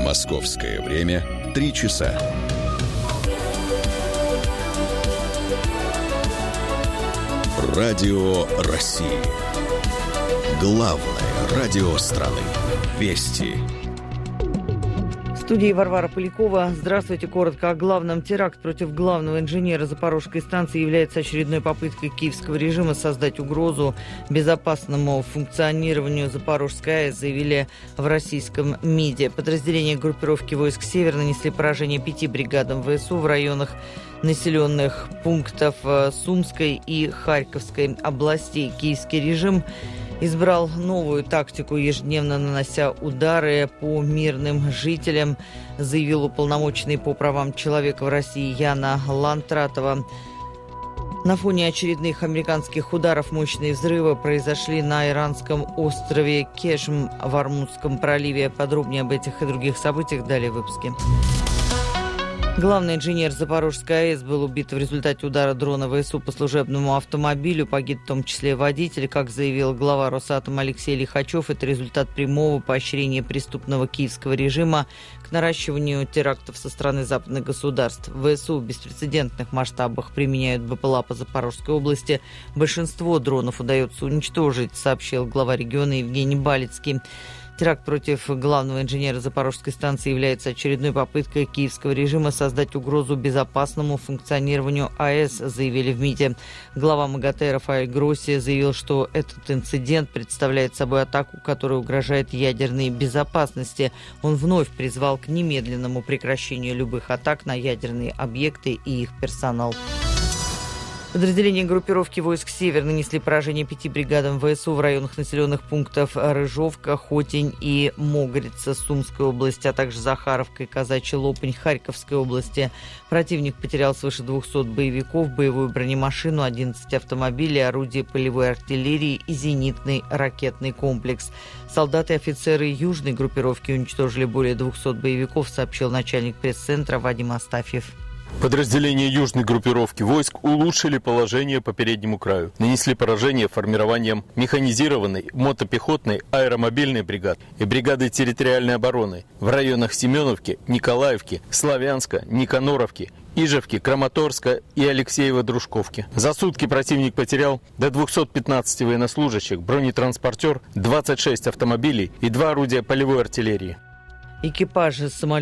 Московское время 3 часа. Радио России. Главное радио страны. Вести. В студии Варвара Полякова. Здравствуйте. Коротко о главном. Теракт против главного инженера Запорожской станции является очередной попыткой киевского режима создать угрозу безопасному функционированию Запорожской АЭС, заявили в российском МИДе. Подразделения группировки войск «Север» нанесли поражение 5 бригадам ВСУ в районах населенных пунктов Сумской и Харьковской областей. Киевский режим избрал новую тактику, ежедневно нанося удары по мирным жителям, заявил уполномоченный по правам человека в России Яна Лантратова. На фоне очередных американских ударов мощные взрывы произошли на иранском острове Кешм в Ормузском проливе. Подробнее об этих и других событиях далее в выпуске. Главный инженер Запорожской АЭС был убит в результате удара дрона ВСУ по служебному автомобилю. Погиб в том числе водитель. Как заявил глава Росатома Алексей Лихачев, это результат прямого поощрения преступного киевского режима к наращиванию терактов со стороны западных государств. ВСУ в беспрецедентных масштабах применяют БПЛА по Запорожской области. Большинство дронов удается уничтожить, сообщил глава региона Евгений Балицкий. Теракт против главного инженера Запорожской станции является очередной попыткой киевского режима создать угрозу безопасному функционированию АЭС, заявили в МИДе. Глава МАГАТЭ Рафаэль Гросси заявил, что этот инцидент представляет собой атаку, которая угрожает ядерной безопасности. Он вновь призвал к немедленному прекращению любых атак на ядерные объекты и их персонал. Подразделения группировки войск «Север» нанесли поражение 5 бригадам ВСУ в районах населенных пунктов Рыжовка, Хотень и Могрица Сумской области, а также Захаровка и Казачий Лопань Харьковской области. Противник потерял свыше 200 боевиков, боевую бронемашину, 11 автомобилей, орудия полевой артиллерии и зенитный ракетный комплекс. Солдаты и офицеры южной группировки уничтожили более 200 боевиков, сообщил начальник пресс-центра Вадим Астафьев. Подразделения южной группировки войск улучшили положение по переднему краю. Нанесли поражение формированием механизированной, мотопехотной, аэромобильной бригад и бригады территориальной обороны в районах Семеновки, Николаевки, Славянска, Никаноровки, Ижевки, Краматорска и Алексеева-Дружковки. За сутки противник потерял до 215 военнослужащих, бронетранспортер, 26 автомобилей и 2 орудия полевой артиллерии. Экипажи самолета